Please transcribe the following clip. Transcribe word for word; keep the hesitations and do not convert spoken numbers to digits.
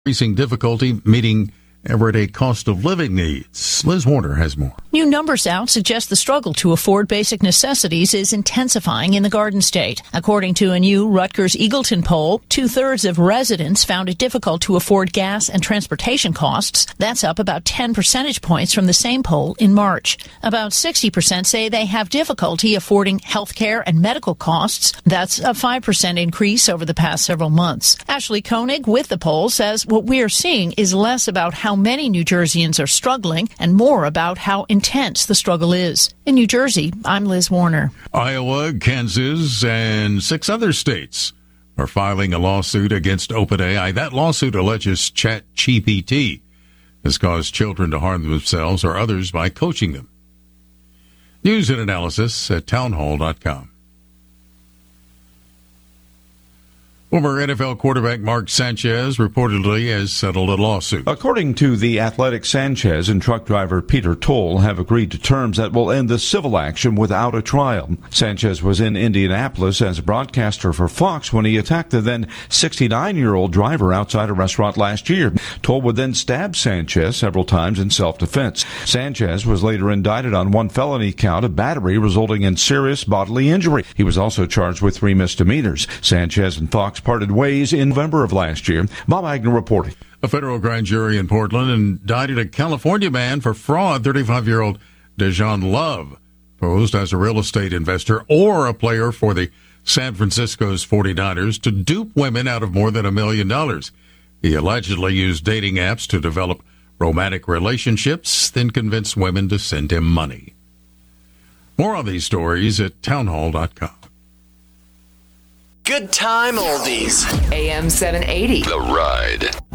increasing difficulty meeting everyday cost of living needs. Liz Warner has more. New numbers out suggest the struggle to afford basic necessities is intensifying in the Garden State. According to a new Rutgers Eagleton poll, two-thirds of residents found it difficult to afford gas and transportation costs. That's up about ten percentage points from the same poll in March. About sixty percent say they have difficulty affording health care and medical costs. That's a five percent increase over the past several months. Ashley Koenig with the poll says what we are seeing is less about how many New Jerseyans are struggling and more about how intense the struggle is. In New Jersey, I'm Liz Warner. Iowa, Kansas, and six other states are filing a lawsuit against OpenAI. That lawsuit alleges ChatGPT has caused children to harm themselves or others by coaching them. News and analysis at townhall dot com. Former N F L quarterback Mark Sanchez reportedly has settled a lawsuit. According to The Athletic, Sanchez and truck driver Peter Toll have agreed to terms that will end the civil action without a trial. Sanchez was in Indianapolis as a broadcaster for Fox when he attacked the then sixty-nine-year-old driver outside a restaurant last year. Toll would then stab Sanchez several times in self-defense. Sanchez was later indicted on one felony count of battery resulting in serious bodily injury. He was also charged with three misdemeanors. Sanchez and Fox parted ways in November of last year. Bob Agnew reporting. A federal grand jury in Portland indicted a California man for fraud. thirty-five-year-old Dejan Love posed as a real estate investor or a player for the San Francisco's forty-niners to dupe women out of more than a million dollars. He allegedly used dating apps to develop romantic relationships, then convinced women to send him money. More on these stories at townhall dot com. Good time oldies. A M seven eighty. The Ride.